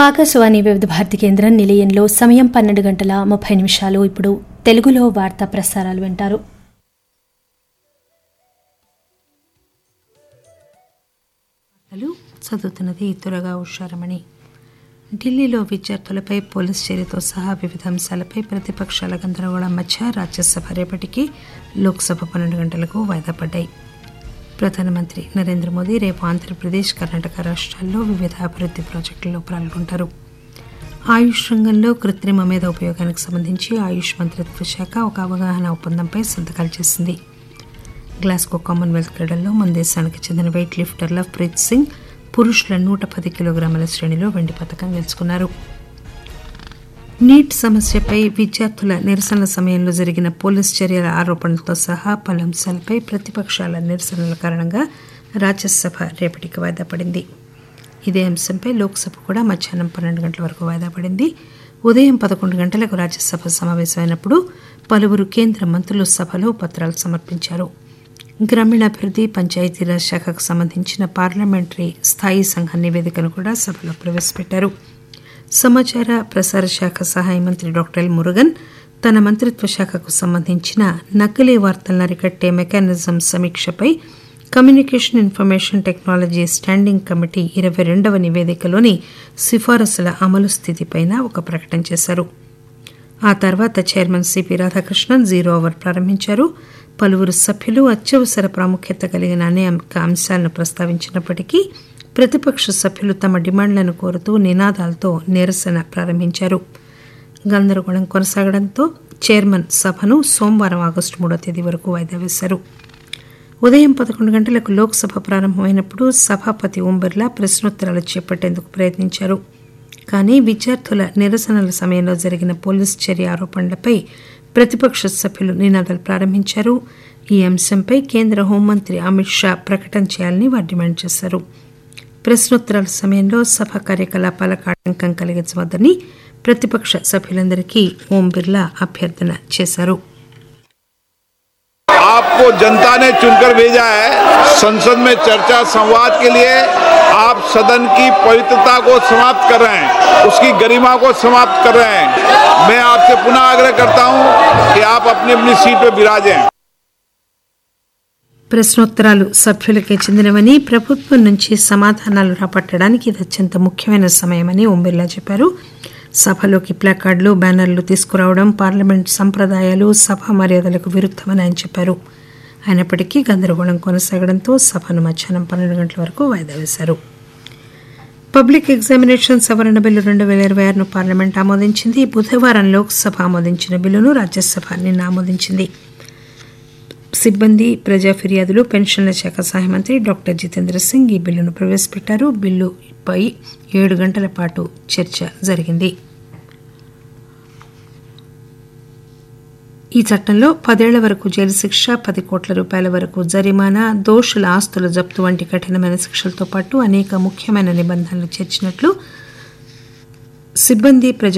ఆకాశవాణి వివిధ భారతి కేంద్రం నిలయంలో సమయం 12:30. ఇప్పుడు తెలుగులో వార్తా ప్రసారాలు వింటారు. చదువుతున్నది త్వరగా ఉషారమణి. ఢిల్లీలో విద్యార్థులపై పోలీసు చర్యతో సహా వివిధ అంశాలపై ప్రతిపక్షాల గందరగోళం మధ్య రాజ్యసభ రేపటికి, లోక్సభ 12 గంటలకు వాయిదా పడ్డాయి. ప్రధానమంత్రి నరేంద్ర మోదీ రేపు ఆంధ్రప్రదేశ్, కర్ణాటక రాష్ట్రాల్లో వివిధ అభివృద్ది ప్రాజెక్టుల్లో పాల్గొంటారు. ఆయుష్ రంగంలో కృత్రిమ మేధ ఉపయోగానికి సంబంధించి ఆయుష్ మంత్రిత్వ శాఖ ఒక అవగాహన ఒప్పందంపై సంతకాలు చేసింది. గ్లాస్గో కామన్వెల్త్ క్రీడల్లో మన దేశానికి చెందిన వెయిట్ లిఫ్టర్ లవ్ప్రీత్ సింగ్ పురుషుల 110 కిలోగ్రాముల శ్రేణిలో వెండి పతకం గెలుచుకున్నారు. నీట్ సమస్యపై విద్యార్థుల నిరసనల సమయంలో జరిగిన పోలీసు చర్యల ఆరోపణలతో సహా పలు అంశాలపై ప్రతిపక్షాల నిరసనల కారణంగా రాజ్యసభ రేపటికి వాయిదా పడింది. ఇదే అంశంపై లోక్సభ కూడా మధ్యాహ్నం 12 గంటల వరకు వాయిదా పడింది. ఉదయం 11 గంటలకు రాజ్యసభ సమావేశమైనప్పుడు పలువురు కేంద్ర మంత్రులు సభలో పత్రాలు సమర్పించారు. గ్రామీణాభివృద్ది, పంచాయతీరాజ్ శాఖకు సంబంధించిన పార్లమెంటరీ స్థాయీ సంఘం నివేదికను కూడా సభలో ప్రవేశపెట్టారు. సమాచార ప్రసార శాఖ సహాయ మంత్రి డాక్టర్ ఎల్ మురుగన్ తన మంత్రిత్వ శాఖకు సంబంధించిన నకిలీ వార్తలను అరికట్టే mechanism సమీక్షపై communication information technology standing committee 22వ నివేదికలోని సిఫారసుల అమలు స్థితిపై ఒక ప్రకటన చేశారు. ఆ తర్వాత chairman CP Radhakrishnan zero hour ప్రారంభించారు. పలువురు సభ్యులు అత్యవసర ప్రాముఖ్యత కలిగిన అనేక అంశాలను ప్రస్తావించినప్పటికీ ప్రతిపక్ష సభ్యులు తమ డిమాండ్లను కోరుతూ నినాదాలతో నిరసన ప్రారంభించారు. గందరగోళం కొనసాగడంతో చైర్మన్ సభను సోమవారం ఆగస్టు 3వ తేదీ వరకు వాయిదా వేశారు. ఉదయం 11 గంటలకు లోక్సభ ప్రారంభమైనప్పుడు సభాపతి ఓం బిర్లా ప్రశ్నోత్తరాలు చేపట్టేందుకు ప్రయత్నించారు. కానీ విద్యార్థుల నిరసనల సమయంలో జరిగిన పోలీసు చర్య ఆరోపణలపై ప్రతిపక్ష సభ్యులు నినాదాలు ప్రారంభించారు. ఈ అంశంపై కేంద్ర హోంమంత్రి అమిత్ షా ప్రకటన చేయాలని వారు డిమాండ్ చేశారు. ప్రశ్నోత్తరాల సమయంలో సభ కార్యకలాపాలకు ఆటంకం కలిగించవద్దని ప్రతిపక్ష సభ్యులందరికీ ఓం బిర్లా అభ్యర్థన చేశారు. आपको जनता ने चुनकर भेजा है. संसद में चर्चा संवाद के लिए आप सदन की पवित्रता को समाप्त कर रहे हैं, उसकी गरिमा को समाप्त कर रहे हैं. मैं आपसे पुनः आग्रह करता हूं कि आप अपनी अपनी सीट पर विराजें. ప్రశ్నోత్తరాలు సభ్యులకే చెందినవని, ప్రభుత్వం నుంచి సమాధానాలు రాబట్టడానికి ఇది అత్యంత ముఖ్యమైన సమయమని ఓం బిర్లా చెప్పారు. సభలోకి ప్లాకార్డులు, బ్యానర్లు తీసుకురావడం పార్లమెంట్ సంప్రదాయాలు, సభా మర్యాదలకు విరుద్దమని ఆయన చెప్పారు. అయినప్పటికీ గందరగోళం కొనసాగడంతో సభను మధ్యాహ్నం 12 గంటల వరకు వాయిదా వేశారు. పబ్లిక్ ఎగ్జామినేషన్ సవరణ బిల్లు 2026ను పార్లమెంట్ ఆమోదించింది. బుధవారం లోక్సభ ఆమోదించిన బిల్లును రాజ్యసభ నిన్న ఆమోదించింది. సిబ్బంది, ప్రజా ఫిర్యాదులు, పెన్షన్ల శాఖ సహాయ మంత్రి డాక్టర్ జితేంద్ర సింగ్ ఈ బిల్లును ప్రవేశపెట్టారు. బిల్లుపై 7 గంటల పాటు చర్చ జరిగింది. ఈ చట్టంలో 10 ఏళ్ల వరకు జైలు శిక్ష, 10 కోట్ల రూపాయల వరకు జరిమానా, దోషుల ఆస్తుల జప్తు వంటి కఠినమైన శిక్షలతో పాటు అనేక ముఖ్యమైన నిబంధనలు చేర్చినట్లు సిబ్బంది, ప్రజా